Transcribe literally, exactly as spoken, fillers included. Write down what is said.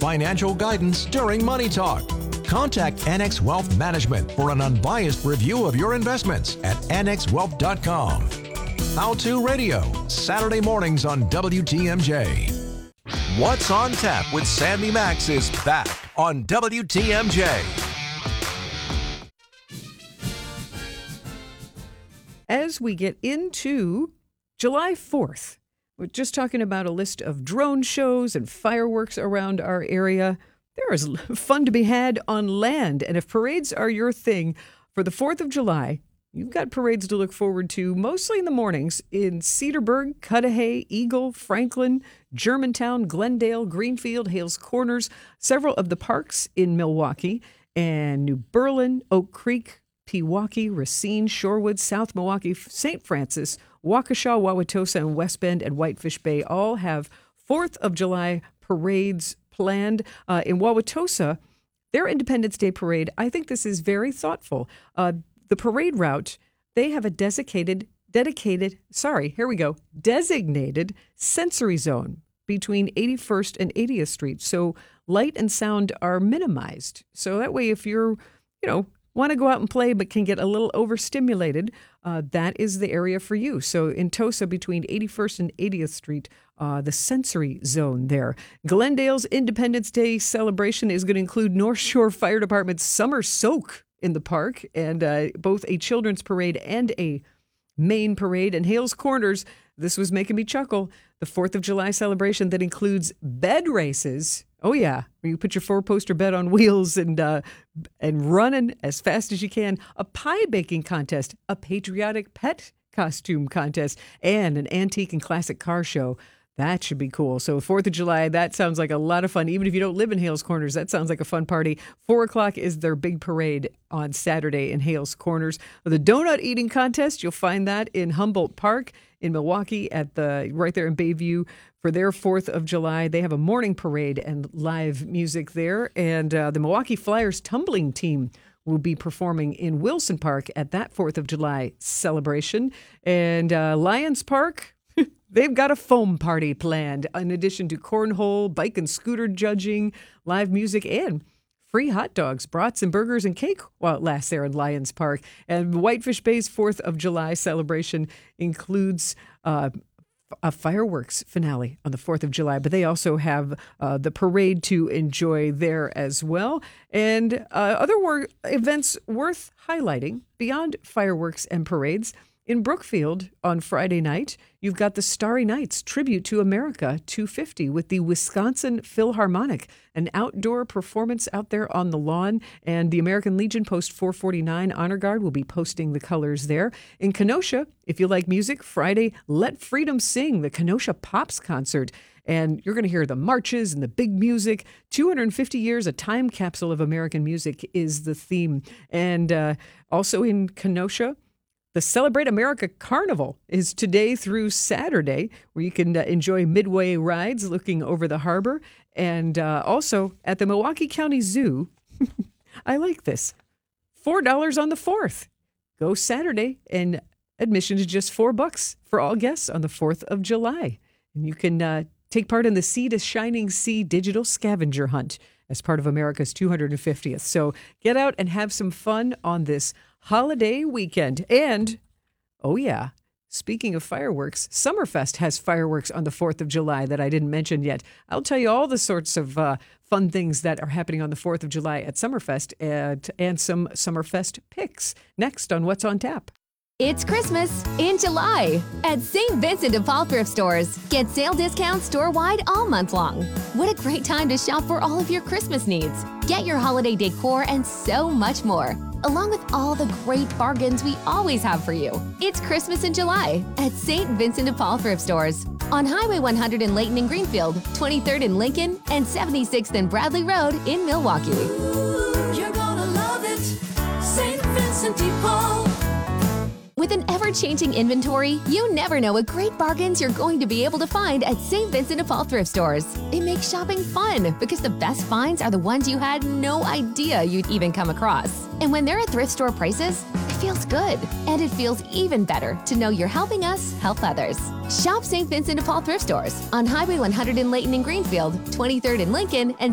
financial guidance during Money Talk. Contact Annex Wealth Management for an unbiased review of your investments at annex wealth dot com. How To Radio, Saturday mornings on W T M J. What's on Tap with Sandy Max is back on W T M J. As we get into July fourth, we're just talking about a list of drone shows and fireworks around our area. There is fun to be had on land, and if parades are your thing, for the fourth of July, you've got parades to look forward to, mostly in the mornings, in Cedarburg, Cudahy, Eagle, Franklin, Germantown, Glendale, Greenfield, Hales Corners, several of the parks in Milwaukee, and New Berlin, Oak Creek, Pewaukee, Racine, Shorewood, South Milwaukee, Saint Francis, Waukesha, Wauwatosa, and West Bend and Whitefish Bay all have fourth of July parades planned. Uh, in Wauwatosa, their Independence Day parade, I think this is very thoughtful. Uh, the parade route, they have a dedicated, dedicated, sorry, here we go, designated sensory zone between eighty-first and eightieth Street. So light and sound are minimized. So that way, if you're, you know, want to go out and play but can get a little overstimulated, uh, that is the area for you. So in Tosa, between eighty-first and eightieth Street, uh, the sensory zone there. Glendale's Independence Day celebration is going to include North Shore Fire Department's Summer Soak in the park, and uh, both a children's parade and a main parade. And Hales Corners, this was making me chuckle, the fourth of July celebration that includes bed races. Oh, yeah. You put your four-poster bed on wheels and uh, and running as fast as you can. A pie baking contest, a patriotic pet costume contest, and an antique and classic car show. That should be cool. So fourth of July, that sounds like a lot of fun. Even if you don't live in Hales Corners, that sounds like a fun party. four o'clock is their big parade on Saturday in Hales Corners. The donut eating contest, you'll find that in Humboldt Park in Milwaukee at the right there in Bayview for their fourth of July. They have a morning parade and live music there. And uh, the Milwaukee Flyers tumbling team will be performing in Wilson Park at that fourth of July celebration. And uh, Lions Park, they've got a foam party planned in addition to cornhole, bike and scooter judging, live music, and free hot dogs, brats, and burgers and cake while it lasts there in Lions Park. And Whitefish Bay's fourth of July celebration includes uh, a fireworks finale on the fourth of July, but they also have uh, the parade to enjoy there as well. And uh, other wor- events worth highlighting beyond fireworks and parades. In Brookfield on Friday night, you've got the Starry Nights Tribute to America two fifty with the Wisconsin Philharmonic, an outdoor performance out there on the lawn. And the American Legion Post four forty-nine Honor Guard will be posting the colors there. In Kenosha, if you like music, Friday, Let Freedom Sing, the Kenosha Pops concert. And you're going to hear the marches and the big music. two hundred fifty years, a time capsule of American music is the theme. And uh, also in Kenosha, the Celebrate America Carnival is today through Saturday, where you can uh, enjoy midway rides looking over the harbor. And uh, also at the Milwaukee County Zoo, I like this, four dollars on the fourth. Go Saturday, and admission is just four bucks for all guests on the fourth of July. And you can uh, take part in the Sea to Shining Sea digital scavenger hunt as part of America's two hundred fiftieth. So get out and have some fun on this holiday weekend. And, oh yeah, speaking of fireworks, Summerfest has fireworks on the fourth of July that I didn't mention yet. I'll tell you all the sorts of uh, fun things that are happening on the fourth of July at Summerfest and, and some Summerfest picks next on What's on Tap. It's Christmas in July at Saint Vincent de Paul Thrift Stores. Get sale discounts store-wide all month long. What a great time to shop for all of your Christmas needs. Get your holiday decor and so much more, along with all the great bargains we always have for you. It's Christmas in July at Saint Vincent de Paul Thrift Stores on Highway one hundred in Layton and Greenfield, twenty-third in Lincoln, and seventy-sixth and Bradley Road in Milwaukee. Ooh, you're gonna love it, Saint Vincent de Paul. With an ever-changing inventory, you never know what great bargains you're going to be able to find at Saint Vincent de Paul Thrift Stores. It makes shopping fun because the best finds are the ones you had no idea you'd even come across. And when they're at thrift store prices, it feels good. And it feels even better to know you're helping us help others. Shop Saint Vincent de Paul Thrift Stores on Highway one hundred in Layton and Greenfield, twenty-third in Lincoln, and